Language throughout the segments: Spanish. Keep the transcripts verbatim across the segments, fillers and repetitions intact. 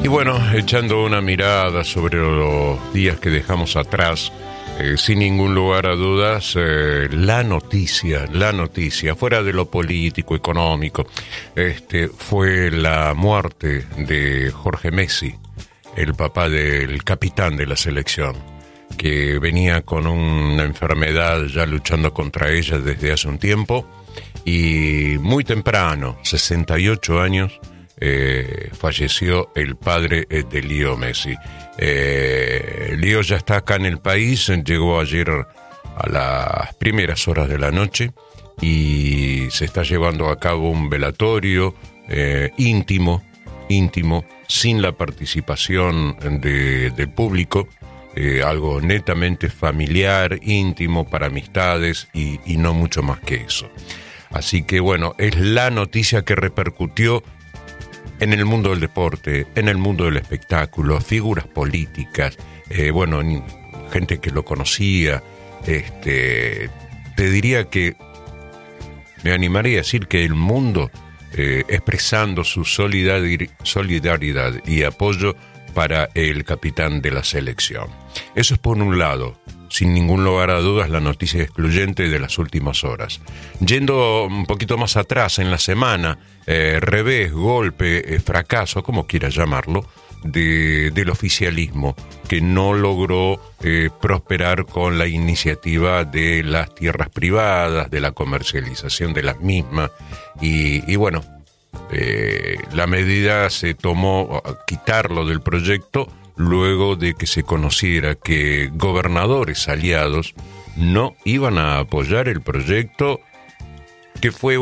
Y bueno, echando una mirada sobre los días que dejamos atrás, eh, sin ningún lugar a dudas, eh, la noticia, la noticia, fuera de lo político, económico, este, fue la muerte de Jorge Messi, el papá del capitán de la selección, que venía con una enfermedad ya luchando contra ella desde hace un tiempo, y muy temprano, sesenta y ocho años, Eh, falleció el padre eh, de Leo Messi. Eh, Leo ya está acá en el país, llegó ayer a las primeras horas de la noche y se está llevando a cabo un velatorio eh, íntimo, íntimo, sin la participación de, del público, eh, algo netamente familiar, íntimo, para amistades y, y no mucho más que eso. Así que bueno, es la noticia que repercutió en el mundo del deporte, en el mundo del espectáculo, figuras políticas, eh, bueno, gente que lo conocía, este, te diría que me animaría a decir que el mundo eh, expresando su solidar- solidaridad y apoyo para el capitán de la selección. Eso es por un lado. Sin ningún lugar a dudas, la noticia excluyente de las últimas horas. Yendo un poquito más atrás en la semana, eh, revés, golpe, eh, fracaso, como quieras llamarlo, de, del oficialismo, que no logró eh, prosperar con la iniciativa de las tierras privadas, de la comercialización de las mismas, y, y bueno, eh, la medida se tomó, quitarlo del proyecto, luego de que se conociera que gobernadores aliados no iban a apoyar el proyecto, que fue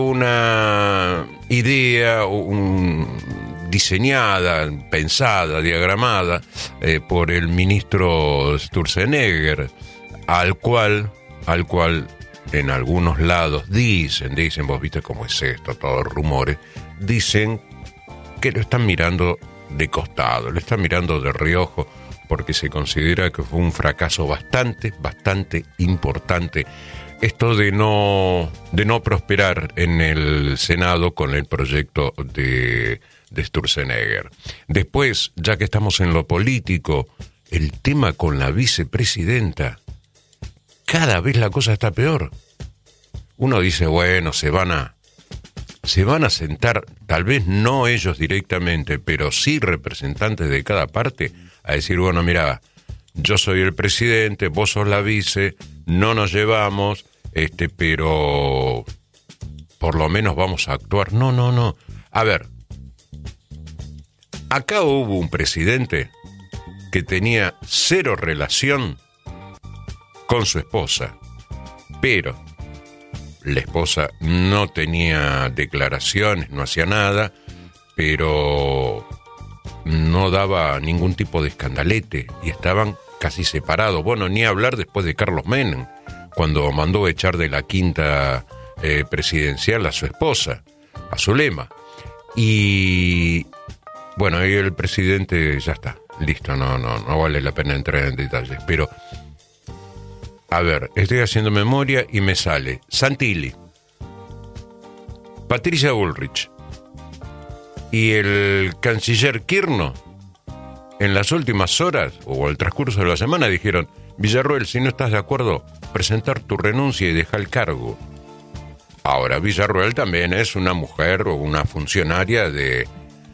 una idea un, diseñada, pensada, diagramada eh, por el ministro Sturzenegger, al cual, al cual en algunos lados dicen, dicen, vos viste cómo es esto, todos rumores, dicen que lo están mirando de costado, lo está mirando de reojo, porque se considera que fue un fracaso bastante, bastante importante esto de no, de no prosperar en el Senado con el proyecto de, de Sturzenegger. Después, ya que estamos en lo político, el tema con la vicepresidenta, cada vez la cosa está peor. Uno dice, bueno, se van a Se van a sentar, tal vez no ellos directamente, pero sí representantes de cada parte, a decir, bueno, mira, yo soy el presidente, vos sos la vice, no nos llevamos, este, pero por lo menos vamos a actuar. No, no, no. A ver, acá hubo un presidente que tenía cero relación con su esposa, pero la esposa no tenía declaraciones, no hacía nada, pero no daba ningún tipo de escandalete y estaban casi separados. Bueno, ni hablar después de Carlos Menem, cuando mandó echar de la quinta eh, presidencial a su esposa, a Zulema. Y bueno, ahí el presidente ya está, listo, no, no, no vale la pena entrar en detalles, pero a ver, estoy haciendo memoria y me sale Santilli, Patricia Bullrich y el canciller Kirchner. En las últimas horas o al transcurso de la semana dijeron, Villarroel, si no estás de acuerdo, presentar tu renuncia y dejar el cargo. Ahora, Villarroel también es una mujer o una funcionaria de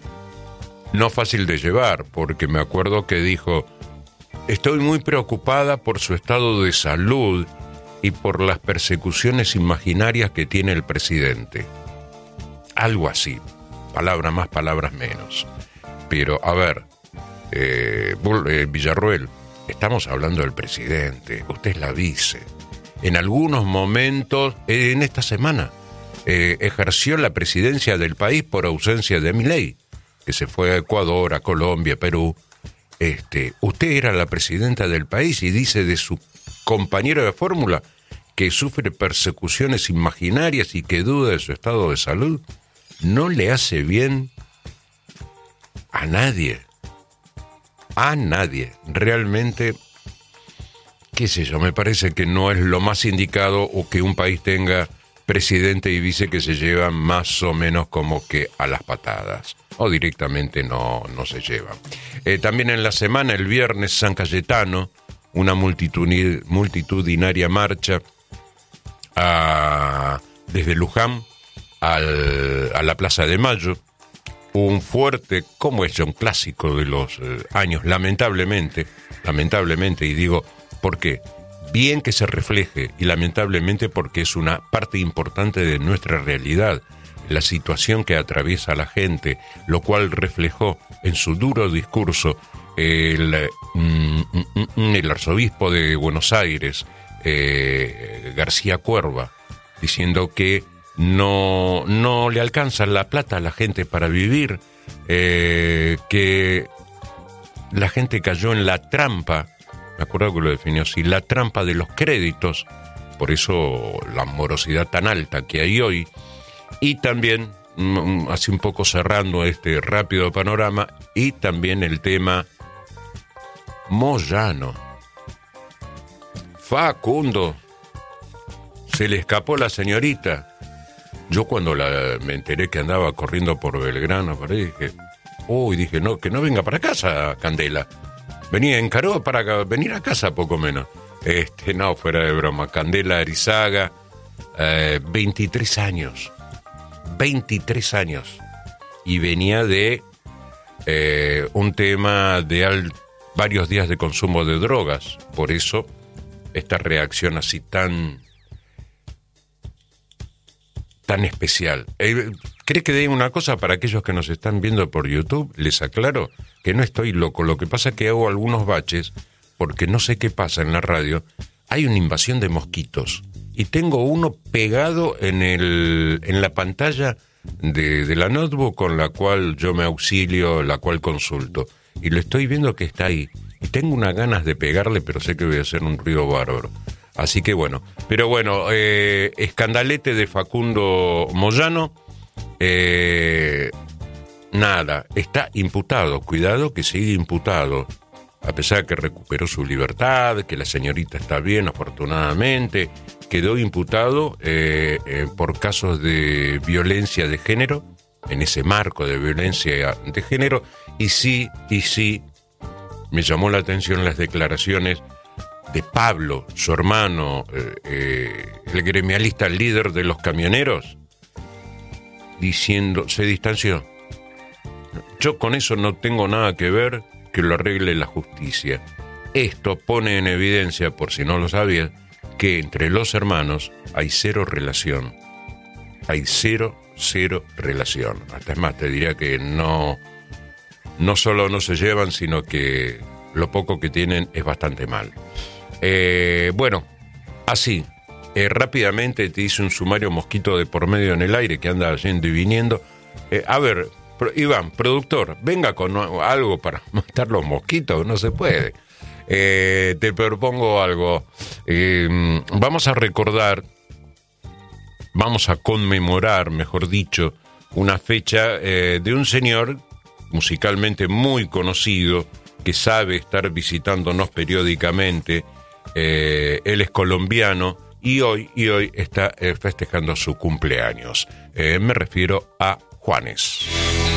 no fácil de llevar, porque me acuerdo que dijo, estoy muy preocupada por su estado de salud y por las persecuciones imaginarias que tiene el presidente. Algo así, palabras más, palabras menos. Pero, a ver, eh, eh, Villarroel, estamos hablando del presidente, usted es la vice. En algunos momentos, eh, en esta semana, eh, ejerció la presidencia del país por ausencia de Milei, que se fue a Ecuador, a Colombia, Perú. Este, usted era la presidenta del país y dice de su compañero de fórmula que sufre persecuciones imaginarias y que duda de su estado de salud. No le hace bien a nadie. A nadie. Realmente, qué sé yo, me parece que no es lo más indicado o que un país tenga presidente y vice que se llevan más o menos como que a las patadas. o directamente no, no se llevan. Eh, también en la semana, el viernes, San Cayetano, una multitud, multitudinaria marcha a, desde Luján al, a la Plaza de Mayo. Un fuerte, como es ya un clásico de los eh, años, lamentablemente, lamentablemente, y digo, ¿por qué? Bien que se refleje, y lamentablemente porque es una parte importante de nuestra realidad, la situación que atraviesa la gente, lo cual reflejó en su duro discurso el, mm, mm, el arzobispo de Buenos Aires, eh, García Cuerva, diciendo que no, no le alcanza la plata a la gente para vivir, eh, que la gente cayó en la trampa, me acuerdo que lo definió así, la trampa de los créditos, por eso la morosidad tan alta que hay hoy. Y también, así un poco cerrando este rápido panorama, y también el tema Moyano. Facundo, se le escapó la señorita. Yo cuando la, me enteré que andaba corriendo por Belgrano, por ahí, dije, uy, dije, no, que no venga para casa, Candela. Venía, encaró para venir a casa, poco menos. Este, no, fuera de broma. Candela Arizaga, eh, veintitrés años. veintitrés años. Y venía de eh, un tema de al, varios días de consumo de drogas. Por eso, esta reacción así tan... tan especial. Eh, ¿Cree que diga una cosa para aquellos que nos están viendo por YouTube? Les aclaro que no estoy loco. Lo que pasa es que hago algunos baches porque no sé qué pasa en la radio. Hay una invasión de mosquitos y tengo uno pegado en el en la pantalla de, de la notebook con la cual yo me auxilio, la cual consulto. Y lo estoy viendo que está ahí. Y tengo unas ganas de pegarle, pero sé que voy a hacer un ruido bárbaro. Así que bueno, pero bueno, eh, escandalete de Facundo Moyano, eh, nada, está imputado, cuidado que sigue imputado, a pesar que recuperó su libertad, que la señorita está bien, afortunadamente, quedó imputado eh, eh, por casos de violencia de género, en ese marco de violencia de género, y sí, y sí, me llamó la atención las declaraciones de Pablo, su hermano, eh, eh, el gremialista, el líder de los camioneros, diciendo, se distanció. Yo con eso no tengo nada que ver, que lo arregle la justicia. Esto pone en evidencia, por si no lo sabías, que entre los hermanos hay cero relación. Hay cero, cero relación. Hasta es más, te diría que no, no solo no se llevan, sino que lo poco que tienen es bastante mal. Eh, bueno, así, eh, rápidamente te hice un sumario mosquito de por medio en el aire que anda yendo y viniendo. Eh, a ver, pro, Iván, productor, venga con algo para matar los mosquitos, no se puede. Eh, te propongo algo. Eh, vamos a recordar, vamos a conmemorar, mejor dicho, una fecha eh, de un señor musicalmente muy conocido que sabe estar visitándonos periódicamente. Eh, él es colombiano y hoy, y hoy está eh, festejando su cumpleaños. Eh, me refiero a Juanes.